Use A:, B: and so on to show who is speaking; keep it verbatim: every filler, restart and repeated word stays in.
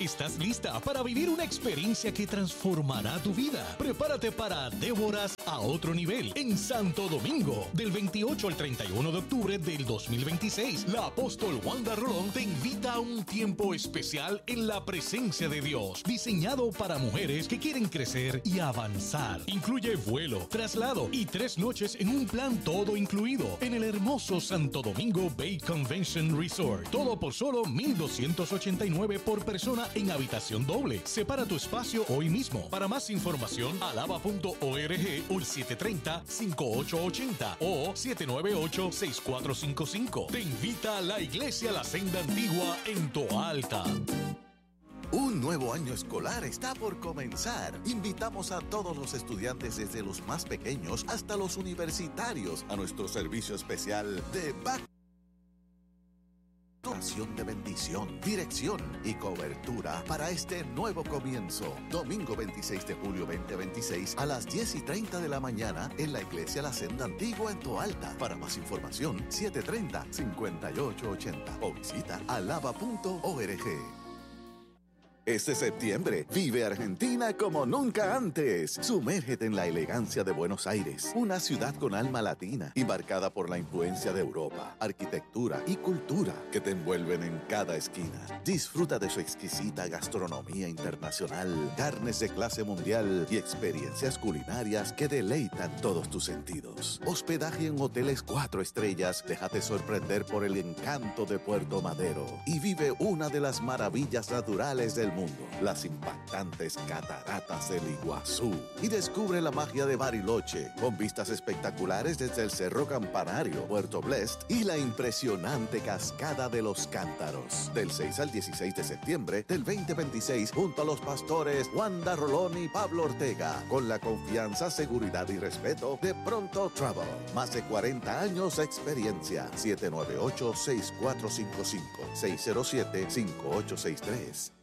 A: ¿Estás lista para vivir una experiencia que transformará tu vida? Prepárate para Déboras a otro nivel en Santo Domingo. Del veintiocho al treinta y uno de octubre del dos mil veintiséis, la apóstol Wanda Rolón te invita a un tiempo especial en la presencia de Dios, diseñado para mujeres que quieren crecer y avanzar. Incluye vuelo, traslado y tres noches en un plan todo incluido en el hermoso Santo Domingo Bay Convention Resort. Todo por solo mil doscientos ochenta y nueve por persona en habitación doble. Separa tu espacio hoy mismo. Para más información, alaba punto org o el siete tres cero, cinco ocho ocho cero o siete nueve ocho, seis cuatro cinco cinco. Te invita a la Iglesia La Senda Antigua en Toa Alta.
B: Un nuevo año escolar está por comenzar. Invitamos a todos los estudiantes, desde los más pequeños hasta los universitarios, a nuestro servicio especial de Back. Oración de bendición, dirección y cobertura para este nuevo comienzo. Domingo veintiséis de julio veinte veintiséis a las diez y treinta de la mañana en la Iglesia La Senda Antigua en Toa Alta. Para más información, siete tres cero, cinco ocho ocho cero o visita alaba punto org. Este septiembre, vive Argentina como nunca antes. Sumérgete en la elegancia de Buenos Aires, una ciudad con alma latina y marcada por la influencia de Europa, arquitectura y cultura que te envuelven en cada esquina. Disfruta de su exquisita gastronomía internacional, carnes de clase mundial y experiencias culinarias que deleitan todos tus sentidos. Hospedaje en hoteles cuatro estrellas, déjate sorprender por el encanto de Puerto Madero y vive una de las maravillas naturales del mundo, las impactantes cataratas del Iguazú, y descubre la magia de Bariloche con vistas espectaculares desde el Cerro Campanario, Puerto Blest y la impresionante Cascada de los Cántaros. Del seis al dieciséis de septiembre del veinte veintiséis, junto a los pastores Wanda Rolón y Pablo Ortega, con la confianza, seguridad y respeto de Pronto Travel. Más de cuarenta años de experiencia. Siete nueve ocho, seis cuatro cinco cinco, seis cero siete, cinco ocho seis tres.